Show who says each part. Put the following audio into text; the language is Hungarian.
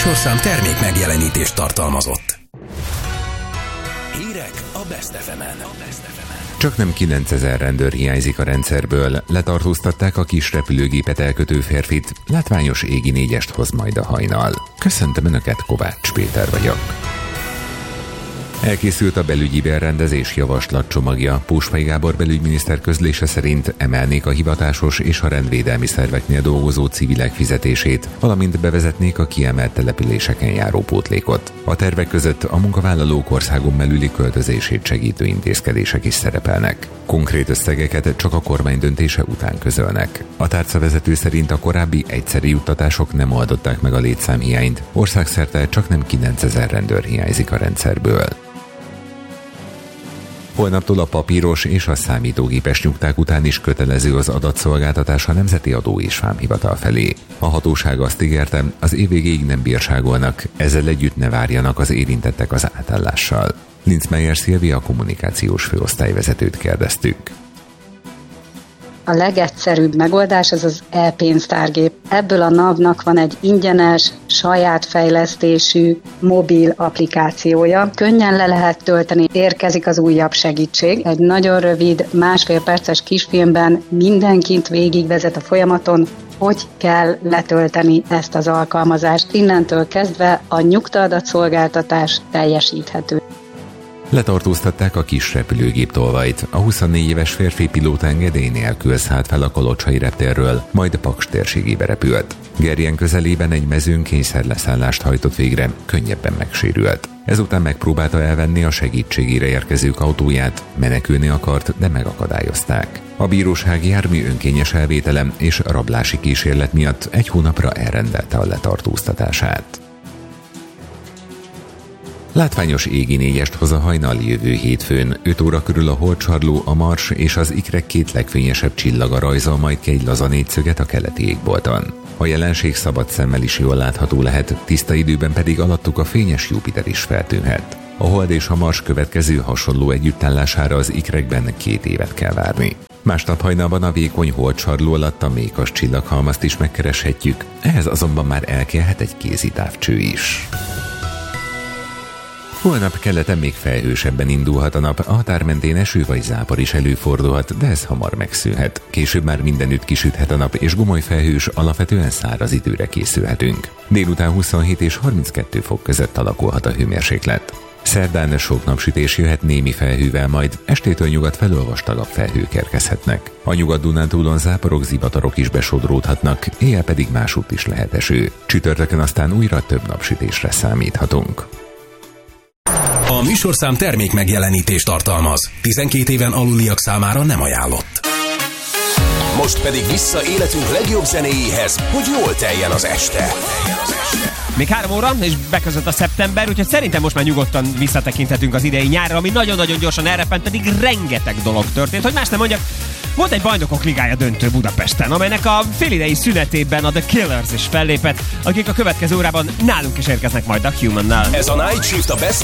Speaker 1: műsorszám termék megjelenítést tartalmazott. Hírek a Best FM-en.
Speaker 2: Csak nem 9000 rendőr hiányzik a rendszerből. Letartóztatták a kis repülőgépet elkötő férfit. Látványos égi négyest hoz majd a hajnal. Köszöntöm Önöket, Kovács Péter vagyok. Elkészült a belügyi berendezés javaslatcsomagja. Pósfai Gábor belügyminiszter közlése szerint emelnék a hivatásos és a rendvédelmi szerveknél dolgozó civilek fizetését, valamint bevezetnék a kiemelt településeken járó pótlékot. A tervek között a munkavállalók országon belüli költözését segítő intézkedések is szerepelnek. Konkrét összegeket csak a kormány döntése után közölnek. A tárcavezető szerint a korábbi egyszeri juttatások nem oldották meg a létszámhiányt. Országszerte csak nem 9000 rendőr hiányzik a rendszerből. Holnaptól a papíros és a számítógépes nyugták után is kötelező az adatszolgáltatás a Nemzeti Adó és Vámhivatal felé. A hatóság azt ígérte, az év végéig nem bírságolnak, ezzel együtt ne várjanak az érintettek az átállással. Linzmeier Szilvia kommunikációs főosztályvezetőt kérdeztük.
Speaker 3: A legegyszerűbb megoldás az e-pénztárgép. Ebből a NAV-nak van egy ingyenes, saját fejlesztésű mobil applikációja. Könnyen le lehet tölteni, érkezik az újabb segítség. Egy nagyon rövid, 1,5 perces kisfilmben mindenkit végigvezet a folyamaton, hogy kell letölteni ezt az alkalmazást. Innentől kezdve a nyugtaadatszolgáltatás teljesíthető.
Speaker 2: Letartóztatták a kis repülőgép tolvajt. A 24 éves férfi pilóta engedély nélkül szállt fel a Kolocsai reptérről, majd Paks térségébe repült. Gerjen közelében egy mezőn kényszerleszállást hajtott végre, könnyebben megsérült. Ezután megpróbálta elvenni a segítségére érkezők autóját, menekülni akart, de megakadályozták. A bíróság jármű önkényes elvétele és rablási kísérlet miatt 1 hónapra elrendelte a letartóztatását. Látványos égi négyest hoz a hajnal jövő hétfőn. 5 óra körül a Holdcsarló, a Mars és az ikrek 2 legfényesebb csillaga rajzol majd ki egy laza négyszöget a keleti égbolton. A jelenség szabad szemmel is jól látható lehet, tiszta időben pedig alattuk a fényes Jupiter is feltűnhet. A Hold és a Mars következő hasonló együttállására az ikrekben 2 évet kell várni. Másnap hajnalban a vékony Holdcsarló alatt a mékas csillaghalmazt is megkereshetjük, ehhez azonban már elkelhet egy kézi távcső is. Holnap keleten még felhősebben indulhat a nap, a határ mentén eső vagy zápor is előfordulhat, de ez hamar megszűnhet. Később már mindenütt kisüthet a nap, és gomoly felhős, alapvetően száraz időre készülhetünk. Délután 27 és 32 fok között alakulhat a hőmérséklet. Szerdán sok napsütés jöhet némi felhővel, majd estétől nyugat felől vastagabb felhők érkezhetnek. A Nyugat-Dunántúlon záporok, zivatarok is besodródhatnak, éjjel pedig másútt is lehet eső. Csütörtökön aztán újra több napsütésre számíthatunk.
Speaker 1: A műsorszám termék megjelenítést tartalmaz. 12 éven aluliak számára nem ajánlott. Most pedig vissza életünk legjobb zenéjéhez, hogy jól teljen az este.
Speaker 4: Még 3 óra, és beközött a szeptember, úgyhogy szerintem most már nyugodtan visszatekinthetünk az idei nyárra, ami nagyon-nagyon gyorsan elrepent, pedig rengeteg dolog történt. Hogy más nem mondjak, volt egy Bajnokok Ligája döntő Budapesten, amelynek a félidei szünetében a The Killers is fellépett, akik a következő órában nálunk is érkeznek majd a Humannal.
Speaker 1: Ez a Night Shift a Best